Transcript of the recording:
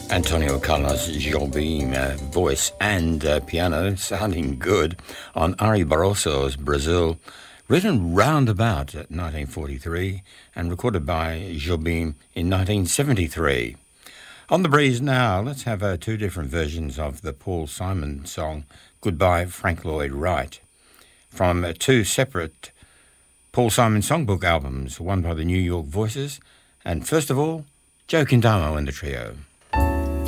Antonio Carlos Jobim, voice and piano, sounding good on Ari Barroso's Brazil, written round about 1943 and recorded by Jobim in 1973. On the breeze now, let's have two different versions of the Paul Simon song, Goodbye Frank Lloyd Wright, from two separate Paul Simon songbook albums, one by the New York Voices, and first of all, Joe Quintana and the Trio.